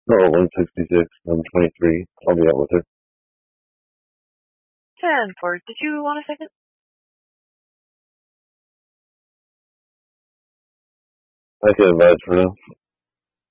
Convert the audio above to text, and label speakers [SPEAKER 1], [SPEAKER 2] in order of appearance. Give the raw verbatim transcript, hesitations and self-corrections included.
[SPEAKER 1] Oh, one sixty-six. I'm twenty-three. I'll be out with her.
[SPEAKER 2] ten four. Did you want a second?
[SPEAKER 1] I can advise for now.